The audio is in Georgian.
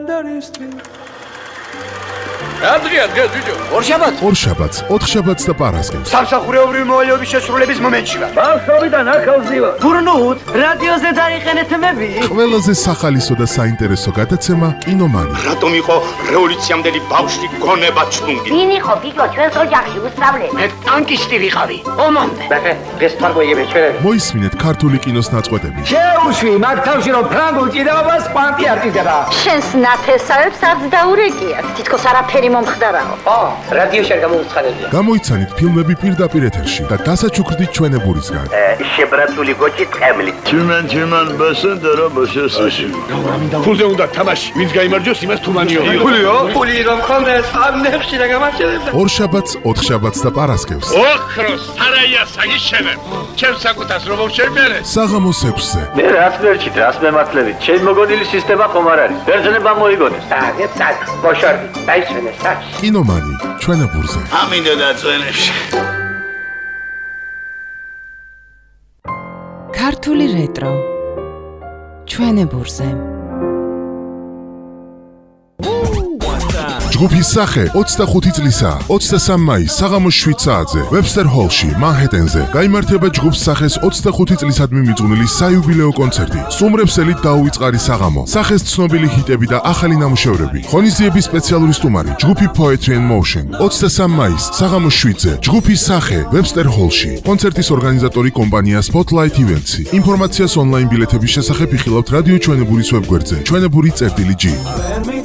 Adrian, ბიჭო. ორშაბათს, ოთხშაბათს და პარასკევს. სამსახურეობრივი მოვალეობის შესრულების მომენტში ვარ. ბავშვობიდან ახალზივა. გურნუთ, რადიოზე დაიყენეთ მები. ყველაზე სახალისო და საინტერესო გადაცემა კინომანი. რატომ იყო რევოლუციამდელი ბავშვი გონება ჩუნგი? ვინ იყო გიგო ჩვენს ოჯახში უსწავლელი? მე ტანკისტი ვიყავი. ომამდე. ეს თარგმნიები ჩვენ. მოისმინეთ ქართული კინოს ნაწყვეტები. შეუშვი მაგ თავში რომ ფრანგულ ჭიდაობას კვანტი არტიზება. შენს ნათესავებს არც დაურეკიათ. თითქოს არაფერი მომხდარაო. რადიოში არ გამოუცხადებია. გამოიცანით ფილმები პირდაპირ ეთერში და დასაჩუქრდით ჩვენებურისგან. შებრაცული გოჭი ტყემლით. Тюмень, басендера, басесაში. ფულზე უნდა თამაში. ვინც გაიმარჯვოს, იმას თუმანიო. ფულიო? ფული რომ ხონდეს, ამ ნებში რა გამარჯვებდა. ორშაბათს, ოთხშაბათს და პარასკევს. ოქროს სარაია საგიშენებ. ჩემს საკუთას რომ შევმერე. საღამოს 6-ზე. მე რაც ვერჩით, რას მემართლებით. ჩემ მოგონილი სისტემა ხომ არ არის. ბერძნება მოიგონეს. წად, მოშორდი. დაიჩვენე საჩ. კინომანი, ჩვენებურზე. ამინდა დაწვენებში. ქართული რეტრო ჩვენებურზე ჯგუფის სახე 25 წლისა 23 მაისს საღამოს 7 საათზე ვებსტერ ჰოლში მანჰეტენზე გაიმართება ჯგუფს სახეს 25 წლისადმი მიძღვნილი საიუბილეო კონცერტი. სტუმრებსელით დაუვიწყარი საღამო, სახეს ცნობილი ჰიტები და ახალი ნამუშევრები. ღონისძიების სპეციალური სტუმარი ჯგუფი Poetry and Motion 23 მაისს საღამოს 7-ზე ჯგუფის სახე ვებსტერ ჰოლში. კონცერტის ორგანიზატორი კომპანია Spotlight Events. ინფორმაციას ონლაინ ბილეთების შესახებ იხილავთ რადიო ჩვენებურის ვებგვერდზე ჩვენებური.gi.